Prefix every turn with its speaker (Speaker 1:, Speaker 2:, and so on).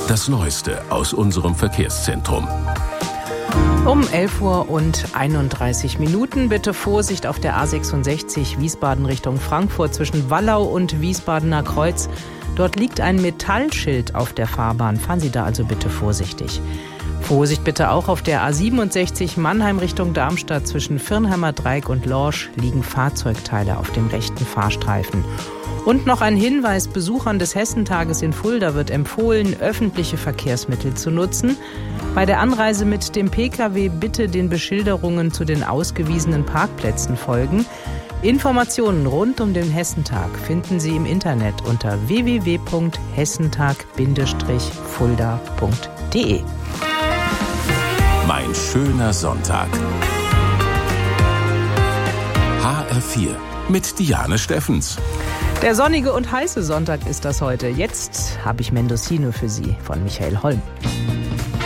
Speaker 1: Das Neueste aus unserem Verkehrszentrum.
Speaker 2: Um 11:31 Uhr. Bitte Vorsicht auf der A66 Wiesbaden Richtung Frankfurt zwischen Wallau und Wiesbadener Kreuz. Dort liegt ein Metallschild auf der Fahrbahn. Fahren Sie da also bitte vorsichtig. Vorsicht bitte auch auf der A67 Mannheim Richtung Darmstadt zwischen Firnheimer Dreieck und Lorsch liegen Fahrzeugteile auf dem rechten Fahrstreifen. Und noch ein Hinweis: Besuchern des Hessentages in Fulda wird empfohlen, öffentliche Verkehrsmittel zu nutzen. Bei der Anreise mit dem Pkw bitte den Beschilderungen zu den ausgewiesenen Parkplätzen folgen. Informationen rund um den Hessentag finden Sie im Internet unter www.hessentag-fulda.de.
Speaker 1: Mein schöner Sonntag. HR4 mit Diane Steffens.
Speaker 2: Der sonnige und heiße Sonntag ist das heute. Jetzt habe ich Mendocino für Sie von Michael Holm.